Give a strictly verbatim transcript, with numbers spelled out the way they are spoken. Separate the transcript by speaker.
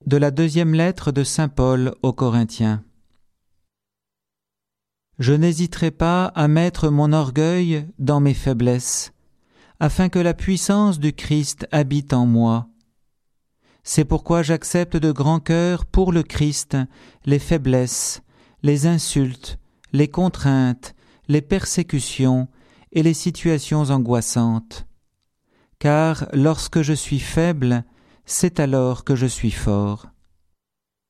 Speaker 1: De la deuxième lettre de saint Paul aux Corinthiens. Je n'hésiterai pas à mettre mon orgueil dans mes faiblesses, afin que la puissance du Christ habite en moi. C'est pourquoi j'accepte de grand cœur pour le Christ les faiblesses, les insultes, les contraintes, les persécutions et les situations angoissantes. Car lorsque je suis faible, c'est alors que je suis fort.